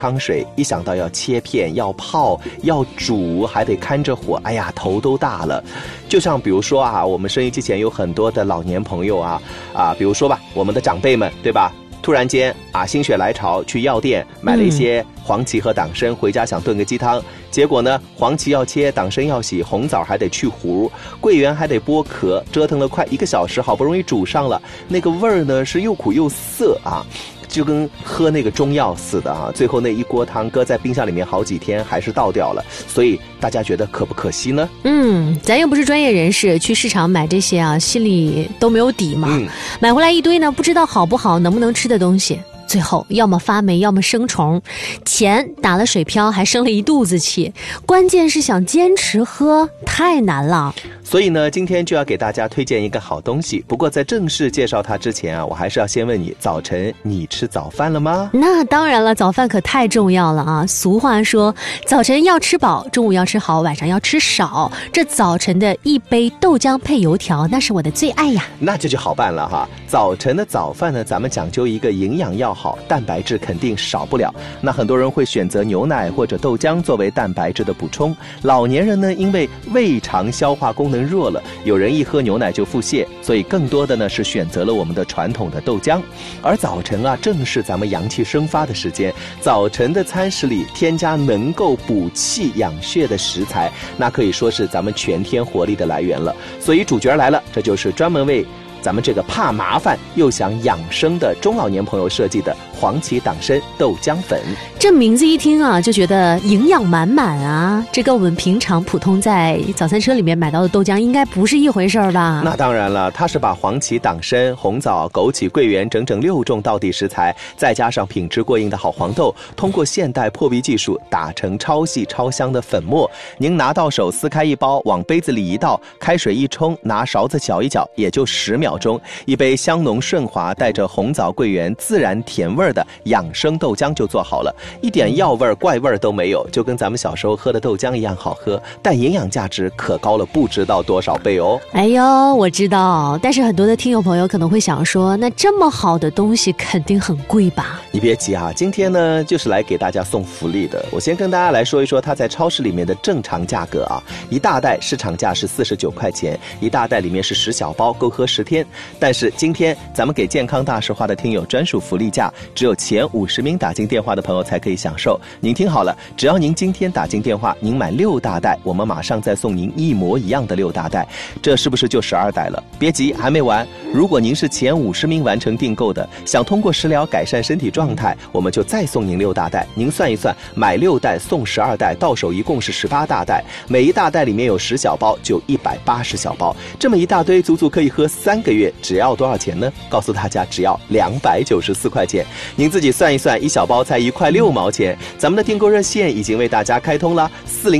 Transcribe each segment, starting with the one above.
汤水，一想到要切片、要泡、要煮，还得看着火，哎呀，头都大了。就像比如说啊，我们收音机前有很多的老年朋友啊，比如说吧，我们的长辈们，对吧？突然间啊，心血来潮去药店买了一些黄芪和党参，回家想炖个鸡汤，结果呢，黄芪要切，党参要洗，红枣还得去核，桂圆还得剥壳，折腾了快1个小时，好不容易煮上了，那个味儿呢是又苦又涩啊。就跟喝那个中药似的啊，最后那一锅汤搁在冰箱里面好几天还是倒掉了，所以大家觉得可不可惜呢？ 咱又不是专业人士，去市场买这些啊，心里都没有底嘛。买回来一堆呢，不知道好不好，能不能吃的东西，最后要么发霉，要么生虫，钱打了水漂，还生了一肚子气。关键是想坚持喝，太难了。 所以呢，今天就要给大家推荐一个好东西。不过在正式介绍它之前啊，我还是要先问你，早晨你吃早饭了吗？ 那当然了，早饭可太重要了啊！俗话说，早晨要吃饱，中午要吃好，晚上要吃少。这早晨的一杯豆浆配油条，那是我的最爱呀。 那这就好办了哈。早晨的早饭呢，咱们讲究一个营养要好，蛋白质肯定少不了。那很多人会选择牛奶或者豆浆作为蛋白质的补充。老年人呢，因为胃肠消化功能弱了，有人一喝牛奶就腹泻，所以更多的呢是选择了我们的传统的豆浆。而早晨啊，正是咱们阳气生发的时间，早晨的餐食里添加能够补气养血的食材，那可以说是咱们全天活力的来源了。所以主角来了，这就是专门为咱们这个怕麻烦又想养生的中老年朋友设计的黄芪党参豆浆粉。 这名字一听啊，就觉得营养满满啊，这跟我们平常普通在早餐车里面买到的豆浆应该不是一回事儿吧？ 那当然了，它是把黄芪、党参、红枣、枸杞、桂圆整整6种道地食材，再加上品质过硬的好黄豆，通过现代破壁技术打成超细超香的粉末。您拿到手撕开一包，往杯子里一倒，开水一冲，拿勺子搅一搅，也就10秒钟，一杯香浓顺滑、带着红枣、桂圆自然甜味的养生豆浆就做好了，一点药味怪味都没有，就跟咱们小时候喝的豆浆一样好喝，但营养价值可高了不知道多少倍哦。 哎呦，我知道，但是很多的听友朋友可能会想说，那这么好的东西肯定很贵吧？ 你别急啊，今天呢就是来给大家送福利的。我先跟大家来说一说它在超市里面的正常价格啊，一大袋市场价是49块钱，一大袋里面是10小包，够喝10天。但是今天咱们给健康大实话的听友专属福利价，只有前50名打进电话的朋友才可以享受。您听好了，只要您今天打进电话，您买6大袋，我们马上再送您一模一样的6大袋，这是不是就12袋了？别急，还没完。如果您是前50名完成订购的，想通过食疗改善身体状态，我们就再送您6大袋。您算一算，买6袋送12袋，到手一共是18大袋，每一大袋里面有10小包，就180小包，这么一大堆，足足可以喝3个月。只要多少钱呢？告诉大家，只要294块钱。您自己算一算，1小包才1块6毛钱。咱们的订购热线已经为大家开通了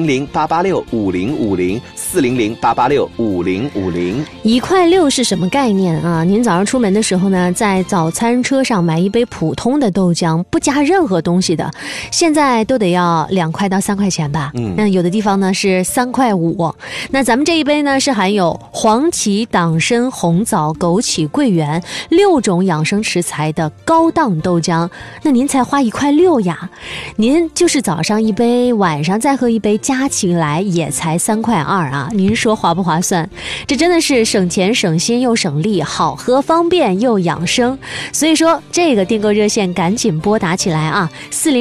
，400-886-5050，400-886-5050。 1.6块是什么概念啊？您早上出门的时候呢，在早餐车上买一杯普通的豆浆，不加任何东西的，现在都得要2块到3块钱吧？那有的地方呢是3块5。那咱们这一杯呢是含有黄芪、党参、红枣、枸杞、桂圆6种养生食材的高档豆浆，那您才花1块6呀。您就是早上一杯，晚上再喝一杯，加起来也才3块2啊。您说划不划算？这真的是省钱省心又省力，好喝方便又养生。所以说这个订购热线赶紧拨打起来啊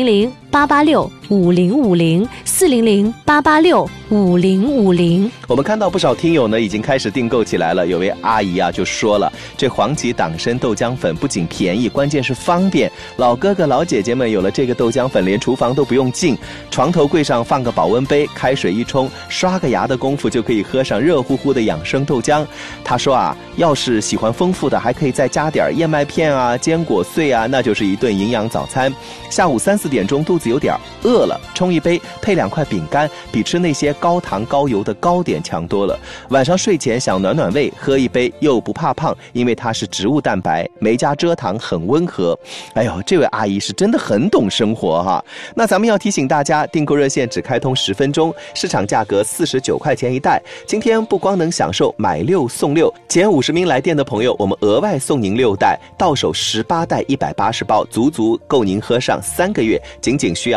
，400-886-5050，400-886-5050。 我们看到不少听友呢已经开始订购起来了。有位阿姨啊就说了，这黄芪党参豆浆粉不仅便宜，关键是方便。老哥哥老姐姐们有了这个豆浆粉，连厨房都不用进，床头柜上放个保温杯，开水一冲，刷个牙的功夫就可以喝上热乎乎的养生豆浆。他说啊，要是喜欢丰富的，还可以再加点燕麦片啊、坚果碎啊，那就是一顿营养早餐。下午3、4点钟肚子有点饿了，冲一杯配2块饼干，比吃那些高糖高油的糕点强多了。晚上睡前想暖暖胃，喝一杯又不怕胖，因为它是植物蛋白，没加蔗糖，很温和。哎呦，这位阿姨是真的很懂生活哈。那咱们要提醒大家，订购热线只开通10分钟，市场价格49块钱一袋。今天不光能享受买6送6，前50名来电的朋友，我们额外送您6袋，到手18袋180包，足足够您喝上3个月，仅需要